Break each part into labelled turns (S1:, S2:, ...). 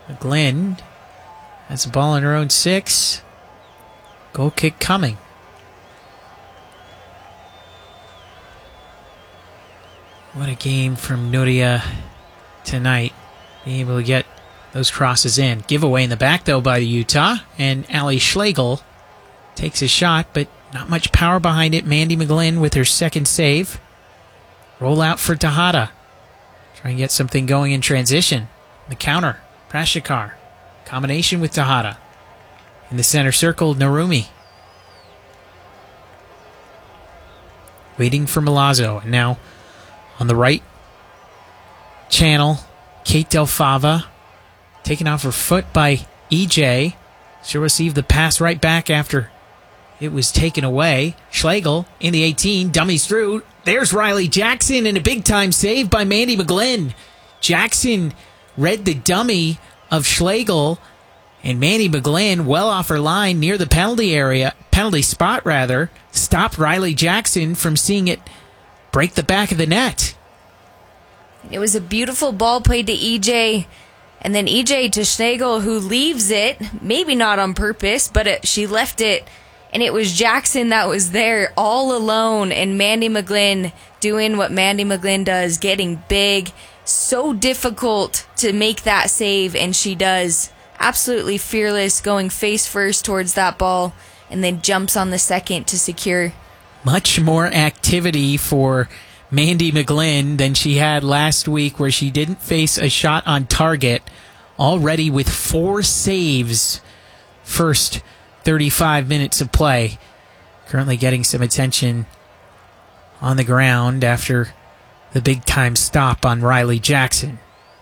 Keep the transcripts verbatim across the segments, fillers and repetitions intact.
S1: McGlynn has the ball in her own six. Goal kick coming. What a game from Nuria tonight. Being able to get those crosses in. Giveaway in the back, though, by the Utah. And Ali Schlegel takes a shot, but not much power behind it. Mandy McGlynn with her second save. Roll out for Tejada. Try and get something going in transition. The counter. Prashikar. Combination with Tejada. In the center circle, Narumi. Waiting for Milazzo. And now on the right channel, Kate Del Fava. Taken off her foot by E J. She'll receive the pass right back after it was taken away. Schlegel in the eighteen. Dummies through. There's Riley Jackson and a big-time save by Mandy McGlynn. Jackson read the dummy of Schlegel, and Mandy McGlynn, well off her line near the penalty area, penalty spot rather, stopped Riley Jackson from seeing it break the back of the net.
S2: It was a beautiful ball played to E J, and then E J to Schlegel, who leaves it, maybe not on purpose, but it, she left it, and it was Jackson that was there all alone, and Mandy McGlynn doing what Mandy McGlynn does, getting big. So difficult to make that save, and she does. Absolutely fearless, going face first towards that ball, and then jumps on the second to secure.
S1: Much more activity for Mandy McGlynn than she had last week, where she didn't face a shot on target. Already with four saves first thirty-five minutes of play. Currently getting some attention on the ground after the big-time stop on Riley Jackson.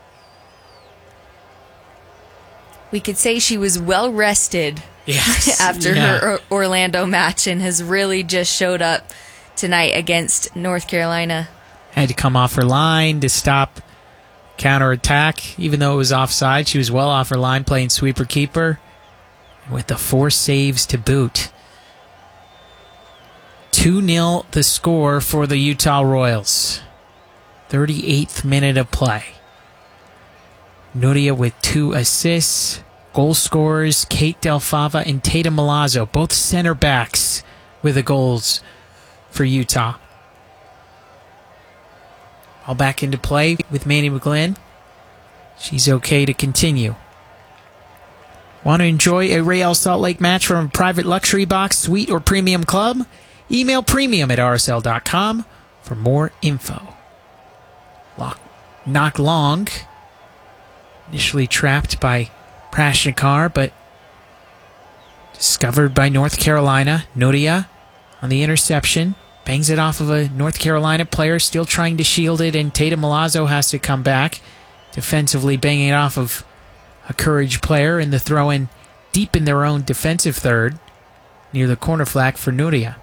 S2: We could say she was well rested
S1: yes.
S2: after
S1: yeah.
S2: her Orlando match and has really just showed up tonight against North Carolina.
S1: Had to come off her line to stop counterattack. Even though it was offside, she was well off her line playing sweeper-keeper with the four saves to boot. two nil the score for the Utah Royals. thirty-eighth minute of play. Nuria with two assists. Goal scorers, Kate Del Fava and Tatum Milazzo, both center backs with the goals for Utah. All back into play with Mandy McGlynn. She's okay to continue. Want to enjoy a Real Salt Lake match from a private luxury box, suite, or premium club? Email premium at R S L dot com for more info. Lock, knock long. Initially trapped by Prashnikar, but discovered by North Carolina. Nuria on the interception. Bangs it off of a North Carolina player, still trying to shield it, and Tatum Milazzo has to come back. Defensively banging it off of a Courage player, and the throw-in deep in their own defensive third near the corner flag for Nuria.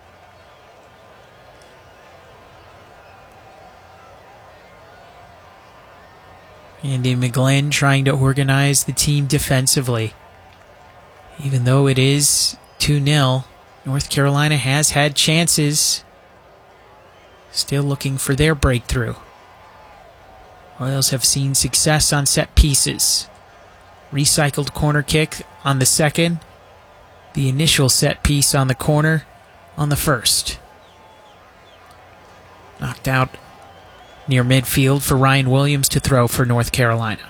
S1: Mandy McGlynn trying to organize the team defensively. Even though it is two nil, North Carolina has had chances. Still looking for their breakthrough. Royals have seen success on set pieces. Recycled corner kick on the second. The initial set piece on the corner on the first. Knocked out near midfield for Ryan Williams to throw for North Carolina.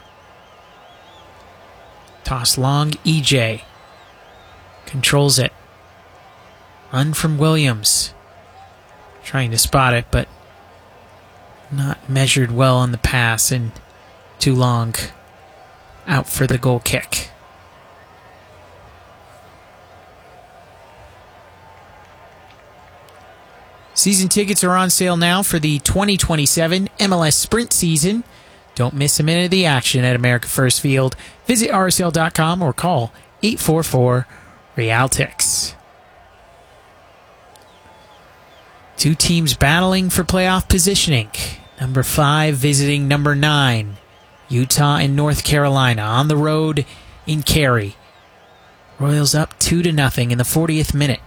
S1: Toss long, E J. Controls it. Run from Williams. Trying to spot it, but not measured well on the pass, and too long out for the goal kick. Season tickets are on sale now for the twenty twenty-seven M L S Sprint season. Don't miss a minute of the action at America First Field. Visit R S L dot com or call eight four four, REALTIX. Two teams battling for playoff positioning. Number five visiting number nine. Utah and North Carolina on the road in Cary. Royals up two to nothing in the fortieth minute.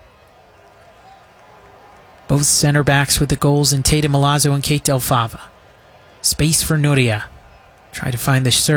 S1: Both center backs with the goals in Tatum Milazzo and Kate Del Fava. Space for Nuria. Try to find the serve.